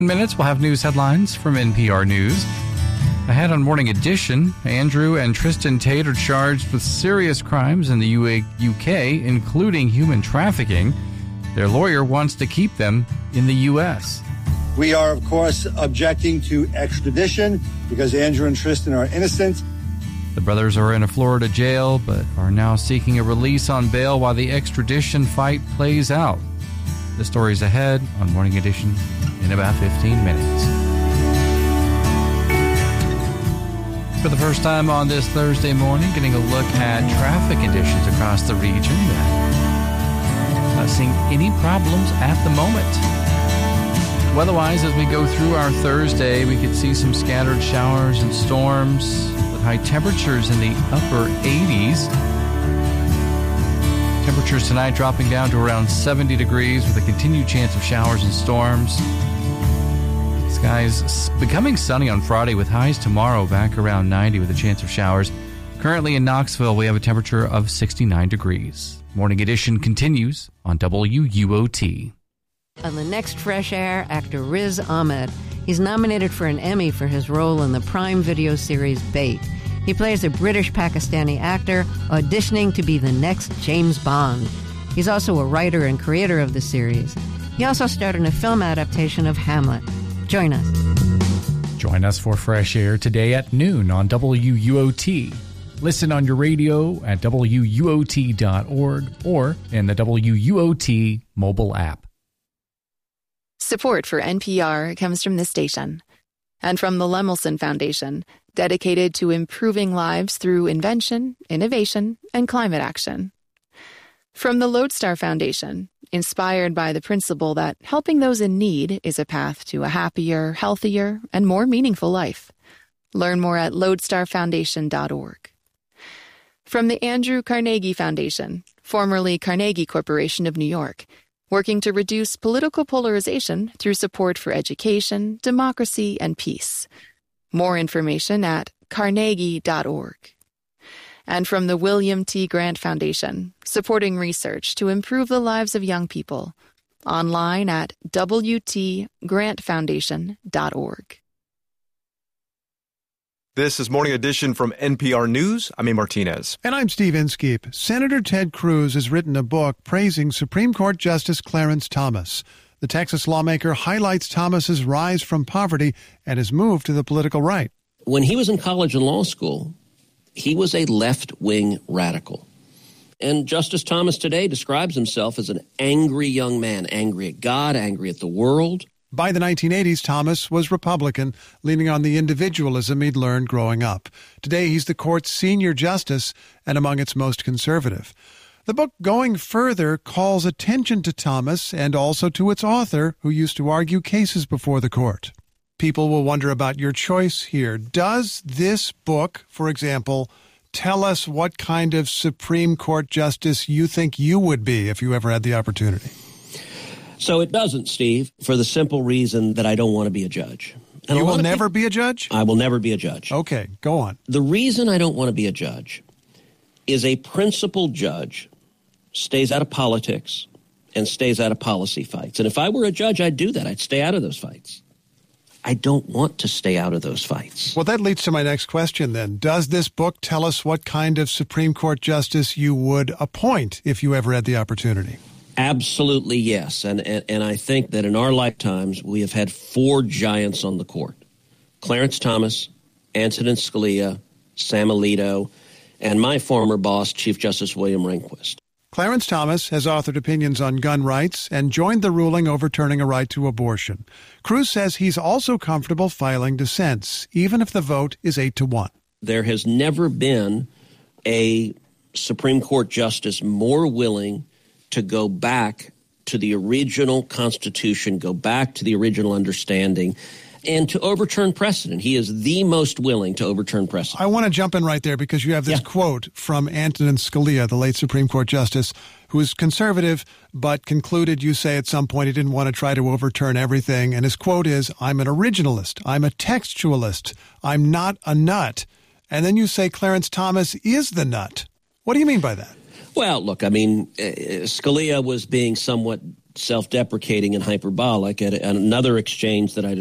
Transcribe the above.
Minutes, we'll have news headlines from NPR News. Ahead on Morning Edition, Andrew and Tristan Tate are charged with serious crimes in the UK, including human trafficking. Their lawyer wants to keep them in the U.S. We are, of course, objecting to extradition because Andrew and Tristan are innocent. The brothers are in a Florida jail, but are now seeking a release on bail while the extradition fight plays out. The story's ahead on Morning Edition in about 15 minutes. For the first time on this Thursday morning, getting a look at traffic conditions across the region. Not seeing any problems at the moment. Weather-wise, as we go through our Thursday, we could see some scattered showers and storms with high temperatures in the upper 80s. Temperatures tonight dropping down to around 70 degrees with a continued chance of showers and storms. Skies becoming sunny on Friday with highs tomorrow back around 90 with a chance of showers. Currently in Knoxville, we have a temperature of 69 degrees. Morning Edition continues on WUOT. On the next Fresh Air, actor Riz Ahmed. He's nominated for an Emmy for his role in the Prime Video series Bait. He plays a British-Pakistani actor auditioning to be the next James Bond. He's also a writer and creator of the series. He also starred in a film adaptation of Hamlet. Join us. Join us for Fresh Air today at noon on WUOT. Listen on your radio at WUOT.org or in the WUOT mobile app. Support for NPR comes from this station and from the Lemelson Foundation, dedicated to improving lives through invention, innovation, and climate action. From the Lodestar Foundation, inspired by the principle that helping those in need is a path to a happier, healthier, and more meaningful life. Learn more at lodestarfoundation.org. From the Andrew Carnegie Foundation, formerly Carnegie Corporation of New York, working to reduce political polarization through support for education, democracy, and peace. More information at carnegie.org. And from the William T. Grant Foundation, supporting research to improve the lives of young people. Online at wtgrantfoundation.org. This is Morning Edition from NPR News. I'm A. Martinez. And I'm Steve Inskeep. Senator Ted Cruz has written a book praising Supreme Court Justice Clarence Thomas. The Texas lawmaker highlights Thomas's rise from poverty and his move to the political right. When he was in college and law school, he was a left-wing radical. And Justice Thomas today describes himself as an angry young man, angry at God, angry at the world. By the 1980s, Thomas was Republican, leaning on the individualism he'd learned growing up. Today, he's the court's senior justice and among its most conservative. The book, going further, calls attention to Thomas and also to its author, who used to argue cases before the court. People will wonder about your choice here. Does this book, for example, tell us what kind of Supreme Court justice you think you would be if you ever had the opportunity? So it doesn't, Steve, for the simple reason that I don't want to be a judge. And you will never be a judge? I will never be a judge. Okay, go on. The reason I don't want to be a judge is a principled judge stays out of politics and stays out of policy fights. And if I were a judge, I'd do that. I'd stay out of those fights. I don't want to stay out of those fights. Well, that leads to my next question then. Does this book tell us what kind of Supreme Court justice you would appoint if you ever had the opportunity? Absolutely, yes. And I think that in our lifetimes, we have had four giants on the court. Clarence Thomas, Antonin Scalia, Sam Alito, and my former boss, Chief Justice William Rehnquist. Clarence Thomas has authored opinions on gun rights and joined the ruling overturning a right to abortion. Cruz says he's also comfortable filing dissents, even if the vote is 8-1. There has never been a Supreme Court justice more willing to go back to the original Constitution, go back to the original understanding, and to overturn precedent. He is the most willing to overturn precedent. I want to jump in right there because you have this quote from Antonin Scalia, the late Supreme Court Justice, who is conservative, but concluded, you say, at some point he didn't want to try to overturn everything. And his quote is, "I'm an originalist. I'm a textualist. I'm not a nut." And then you say Clarence Thomas is the nut. What do you mean by that? Well, look, I mean, Scalia was being somewhat self-deprecating and hyperbolic at another exchange that I